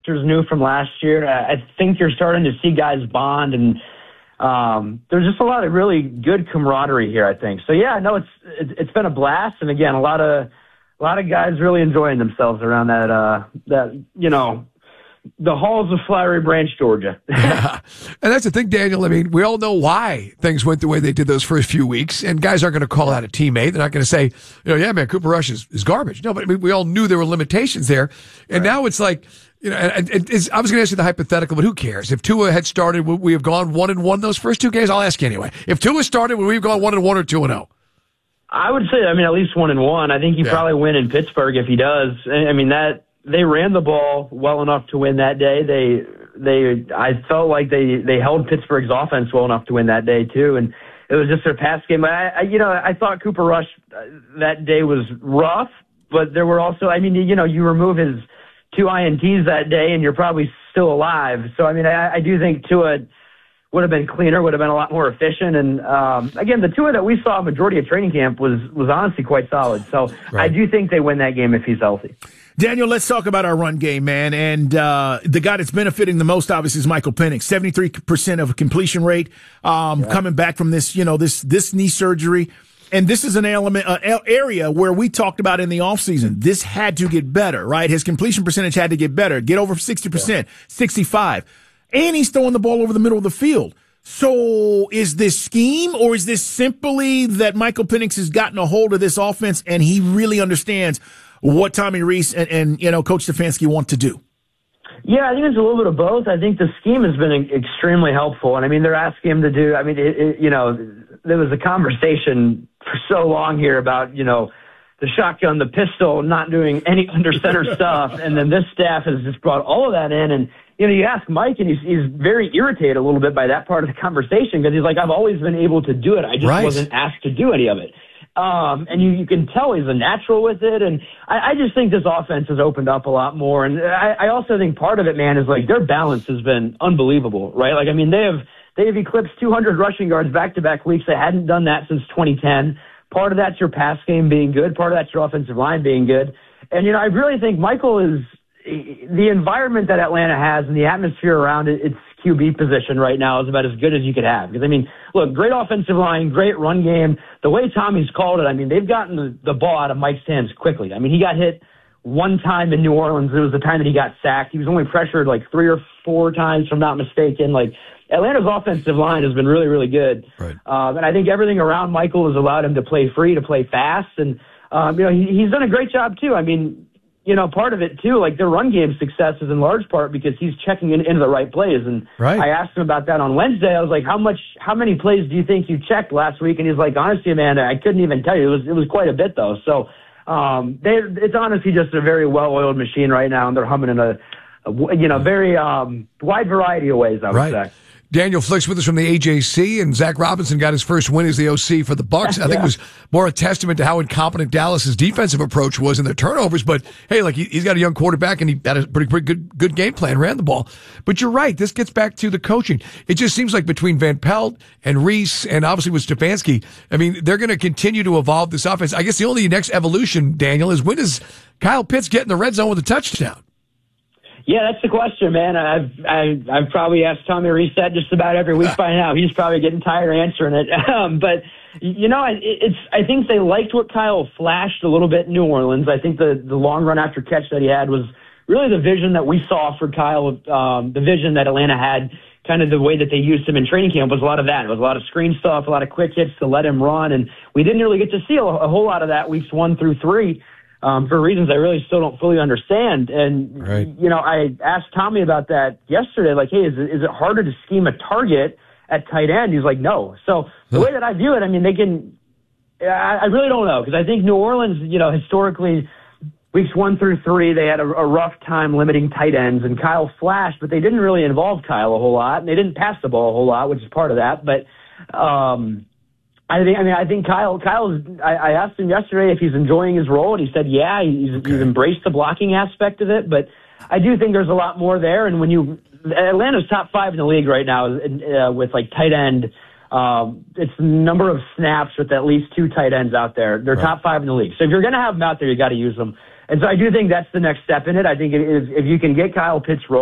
knew from last year. I think you're starting to see guys bond, and there's just a lot of really good camaraderie here, I think. So yeah, no, it's been a blast, and again, a lot of guys really enjoying themselves around that the halls of Flowery Branch, Georgia. And that's the thing, Daniel. I mean, we all know why things went the way they did those first few weeks, and guys aren't going to call out a teammate. They're not going to say, yeah, man, Cooper Rush is garbage. No, but I mean, we all knew there were limitations there, and now it's like, I was going to ask you the hypothetical, but who cares? If Tua had started, would we have gone 1-1 those first two games? I'll ask you anyway. If Tua started, would we have gone 1-1 or 2-0? Daniel, let's talk about our run game, man. And the guy that's benefiting the most, obviously, is Michael Penix. 73% of completion rate, coming back from this, this knee surgery. And this is an area where we talked about in the offseason. This had to get better, right? His completion percentage had to get better, get over 60%, 65%. And he's throwing the ball over the middle of the field. So is this scheme, or is this simply that Michael Penix has gotten a hold of this offense and he really understands what Tommy Rees and Coach Stefanski want to do? Yeah, I think it's a little bit of both. I think the scheme has been extremely helpful. And they're asking him to do, there was a conversation for so long here about, the shotgun, the pistol, not doing any under center stuff. And then this staff has just brought all of that in. And, you ask Mike, and he's very irritated a little bit by that part of the conversation, because he's like, I've always been able to do it. I just wasn't asked to do any of it. And you can tell he's a natural with it. And I just think this offense has opened up a lot more. And I also think part of it, man, is like their balance has been unbelievable, right? They have eclipsed 200 rushing yards back-to-back weeks. They hadn't done that since 2010. Part of that's your pass game being good. Part of that's your offensive line being good. And, I really think Michael is the environment that Atlanta has and the atmosphere around its QB position right now is about as good as you could have. Because, look, great offensive line, great run game. The way Tommy's called it, they've gotten the ball out of Mike's hands quickly. He got hit one time in New Orleans. It was the time that he got sacked. He was only pressured like 3 or 4 times, if I'm not mistaken. Atlanta's offensive line has been really, really good. Right. And I think everything around Michael has allowed him to play free, to play fast. And, he's done a great job, too. Part of it, too, their run game success is in large part because he's checking into the right plays. And I asked him about that on Wednesday. I was like, how many plays do you think you checked last week? And he's like, honestly, man, I couldn't even tell you. It was quite a bit, though. So it's honestly just a very well-oiled machine right now, and they're humming in a very wide variety of ways, I would say. Daniel Flick's with us from the AJC, and Zach Robinson got his first win as the OC for the Bucs. I think it was more a testament to how incompetent Dallas's defensive approach was in their turnovers. But hey, he's got a young quarterback, and he had a pretty good game plan, ran the ball. But you're right, this gets back to the coaching. It just seems like between Van Pelt and Rees, and obviously with Stefanski, they're going to continue to evolve this offense. I guess the only next evolution, Daniel, is when does Kyle Pitts get in the red zone with a touchdown? Yeah, that's the question, man. I've probably asked Tommy Rees that just about every week by now. He's probably getting tired of answering it. But I think they liked what Kyle flashed a little bit in New Orleans. I think the long run after catch that he had was really the vision that we saw for Kyle. The vision that Atlanta had, kind of the way that they used him in training camp, was a lot of that. It was a lot of screen stuff, a lot of quick hits to let him run, and we didn't really get to see a whole lot of that weeks 1 through 3. For reasons I really still don't fully understand. And, I asked Tommy about that yesterday, hey, is it harder to scheme a target at tight end? He's like, no. So the way that I view it, I really don't know, because I think New Orleans, historically, weeks 1 through 3, they had a rough time limiting tight ends, and Kyle flashed, but they didn't really involve Kyle a whole lot, and they didn't pass the ball a whole lot, which is part of that. But, I think Kyle's. I asked him yesterday if he's enjoying his role, and he said, yeah, he's embraced the blocking aspect of it. But I do think there's a lot more there. And Atlanta's top 5 in the league right now with tight end. It's the number of snaps with at least 2 tight ends out there. They're top 5 in the league. So if you're going to have them out there, you got to use them. And so I do think that's the next step in it. I think if you can get Kyle Pitts rolling,